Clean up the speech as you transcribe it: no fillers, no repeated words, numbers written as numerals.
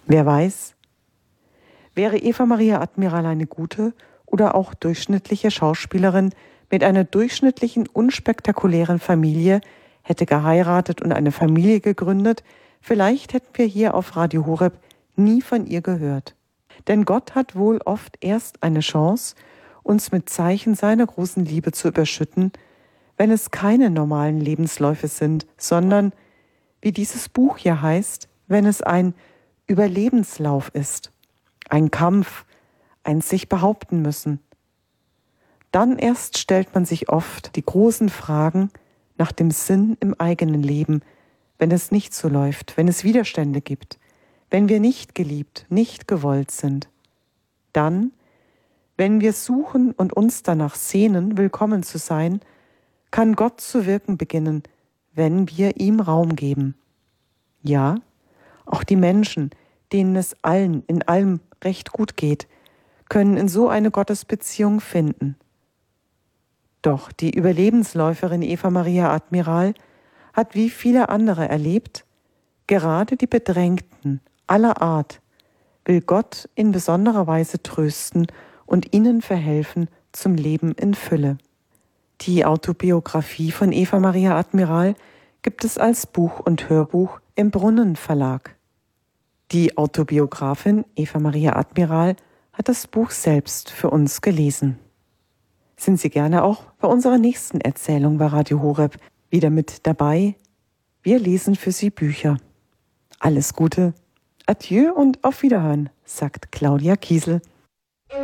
Wer weiß, wäre Eva Maria Admiral eine gute oder auch durchschnittliche Schauspielerin mit einer durchschnittlichen, unspektakulären Familie, hätte geheiratet und eine Familie gegründet, vielleicht hätten wir hier auf Radio Horeb nie von ihr gehört. Denn Gott hat wohl oft erst eine Chance, uns mit Zeichen seiner großen Liebe zu überschütten, wenn es keine normalen Lebensläufe sind, sondern, wie dieses Buch hier heißt, wenn es ein Überlebenslauf ist, ein Kampf, ein sich behaupten müssen. Dann erst stellt man sich oft die großen Fragen nach dem Sinn im eigenen Leben, wenn es nicht so läuft, wenn es Widerstände gibt, wenn wir nicht geliebt, nicht gewollt sind. Dann, wenn wir suchen und uns danach sehnen, willkommen zu sein, kann Gott zu wirken beginnen, wenn wir ihm Raum geben. Ja, auch die Menschen, denen es allen in allem recht gut geht, können in so eine Gottesbeziehung finden. Doch die Überlebensläuferin Eva Maria Admiral hat wie viele andere erlebt, gerade die Bedrängten aller Art will Gott in besonderer Weise trösten und ihnen verhelfen zum Leben in Fülle. Die Autobiografie von Eva Maria Admiral gibt es als Buch und Hörbuch im Brunnen Verlag. Die Autobiografin Eva Maria Admiral hat das Buch selbst für uns gelesen. Sind Sie gerne auch bei unserer nächsten Erzählung bei Radio Horeb wieder mit dabei? Wir lesen für Sie Bücher. Alles Gute, Adieu und auf Wiederhören, sagt Claudia Kiesel.